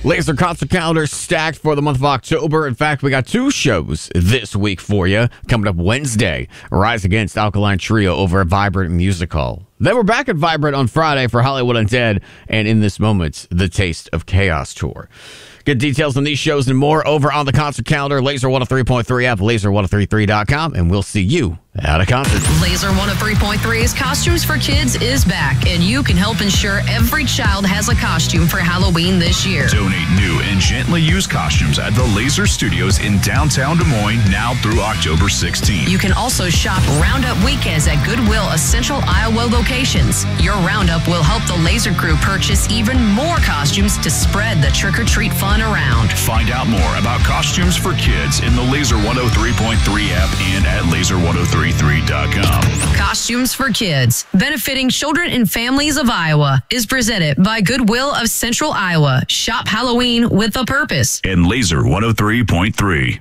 Laser concert calendar stacked for the month of October. In fact, we got 2 shows this week for you. Coming up Wednesday, Rise Against Alkaline Trio over at Vibrant Music Hall. Then we're back at Vibrant on Friday for Hollywood Undead, and in this moment, the Taste of Chaos tour. Get details on these shows and more over on the concert calendar, Laser 103.3 app, laser1033.com, and we'll see you at a concert. Laser 103.3's Costumes for Kids is back, and you can help ensure every child has a costume for Halloween this year. Donate new and gently used costumes at the Laser Studios in downtown Des Moines now through October 16th. You can also shop Roundup weekends at Goodwill Essential Iowa locations. Your Roundup will help the Laser crew purchase even more costumes to spread the trick-or-treat fun around. Find out more about Costumes for Kids in the Laser 103.3 app and at laser1033.com. Costumes for Kids, benefiting children and families of Iowa, is presented by Goodwill of Central Iowa. Shop Halloween with a purpose. And Laser 103.3.